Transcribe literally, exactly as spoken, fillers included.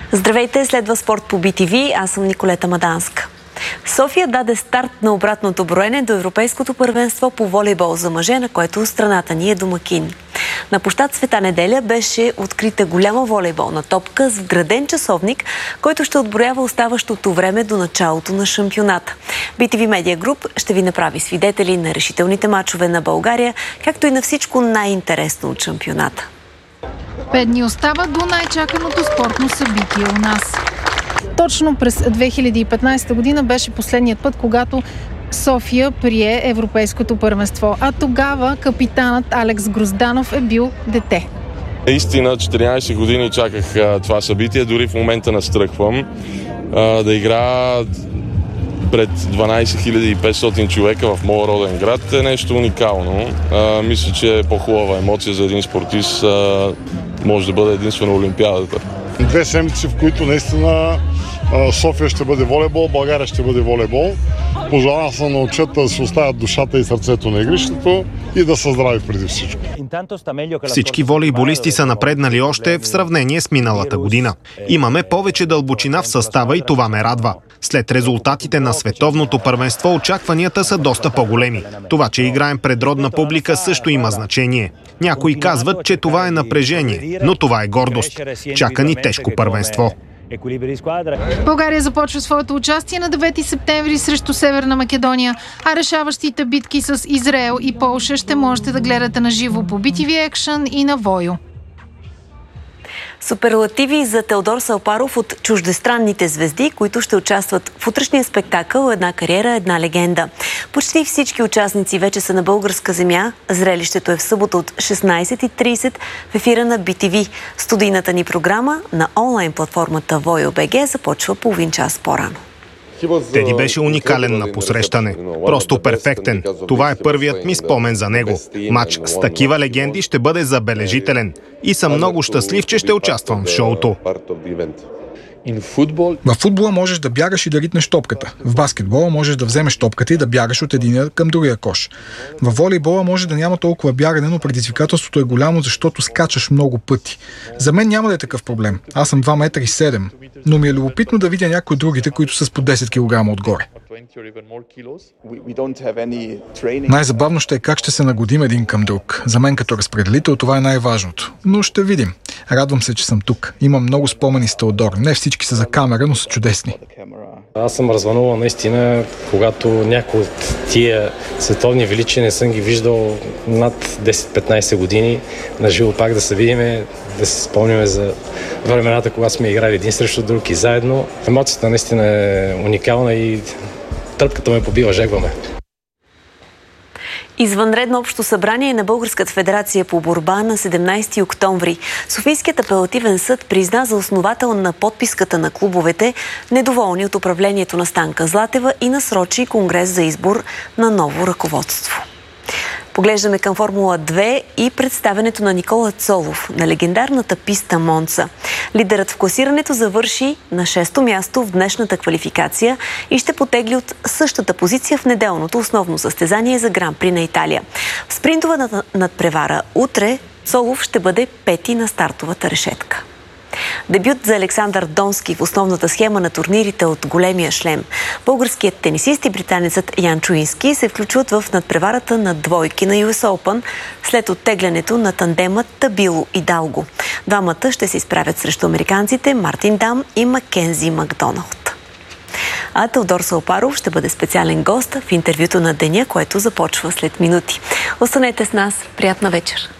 Здравейте, следва спорт по Би Ти Ви. Аз съм Николета Маданска. София даде старт на обратното броене до Европейското първенство по волейбол за мъже, на което страната ни е домакин. На площад Света неделя беше открита голяма волейболна топка с вграден часовник, който ще отброява оставащото време до началото на шампионата. Би Ти Ви Медиа Груп ще ви направи свидетели на решителните мачове на България, както и на всичко най-интересно от шампионата. Пет дни остава до най-чаканото спортно събитие у нас. Точно през две хиляди и петнадесета година беше последният път, когато София прие Европейското първенство. А тогава капитанът Алекс Грозданов е бил дете. Истина, четиринадесет години чаках а, това събитие, дори в момента настръхвам а, да игра пред дванадесет хиляди и петстотин човека в моя роден град е нещо уникално. А, мисля, че е по-хубава емоция за един спортист. А, може да бъде единствено Олимпиадата. Две седмици, в които наистина София ще бъде волейбол, България ще бъде волейбол. Пожелавам се научат да се оставят душата и сърцето на игрището и да са здрави преди всичко. Всички волейболисти са напреднали още в сравнение с миналата година. Имаме повече дълбочина в състава и това ме радва. След резултатите на световното първенство очакванията са доста по-големи. Това, че играем пред родна публика, също има значение. Някои казват, че това е напрежение, но това е гордост. Чака ни тежко първенство. България започва своето участие на девети септември срещу Северна Македония, а решаващите битки с Израел и Полша ще можете да гледате на живо по Би Ти Ви Екшън и на Войо. Суперлативи за Теодор Салпаров от чуждестранните звезди, които ще участват в утрешния спектакъл "Една кариера, една легенда". Почти всички участници вече са на българска земя. Зрелището е в събота от шестнадесет и тридесет в ефира на Би Ти Ви. Студийната ни програма на онлайн платформата Войо точка Би Джи започва половин час по-рано. Теди беше уникален на посрещане. Просто перфектен. Това е първият ми спомен за него. Мач с такива легенди ще бъде забележителен. И съм много щастлив, че ще участвам в шоуто. В футбола можеш да бягаш и да ритнеш топката. В баскетбола можеш да вземеш топката и да бягаш от единия към другия кош. В волейбола може да няма толкова бягане, но предизвикателството е голямо, защото скачаш много пъти. За мен няма да е такъв проблем. Аз съм два метра и седем. Но ми е любопитно да видя някои от другите, които са с по десет килограма отгоре. Най-забавно ще е как ще се нагодим един към друг. За мен като разпределител това е най-важното. Но ще видим. Радвам се, че съм тук. Имам много спомени с Теодор. Не всички са за камера, но са чудесни. Аз съм развълнуван наистина, когато някои от тия световни величия не съм ги виждал над десет-петнадесет години. На живо пак да се видиме, да се спомняме за времената, когато сме играли един срещу друг и заедно. Емоцията наистина е уникална и тръпката ме побива, жегваме. Извънредно общо събрание на Българската федерация по борба на седемнадесети октомври. Софийският апелативен съд призна за основател на подписката на клубовете, недоволни от управлението на Станка Златева, и насрочи конгрес за избор на ново ръководство. Поглеждаме към Формула две и представенето на Никола Цолов на легендарната писта Монца. Лидерът в класирането завърши на шесто място в днешната квалификация и ще потегли от същата позиция в неделното основно състезание за Гран-при на Италия. В спринтова надпревара утре Цолов ще бъде пети на стартовата решетка. Дебют за Александър Донски в основната схема на турнирите от големия шлем. Българският тенисист и британецът Ян Чуински се включват в надпреварата на двойки на Ю Ес Open след оттеглянето на тандемът Табило и Далго. Двамата ще се изправят срещу американците Мартин Дам и Маккензи Макдоналд. А Теодор Салпаров ще бъде специален гост в интервюто на деня, което започва след минути. Останете с нас. Приятна вечер!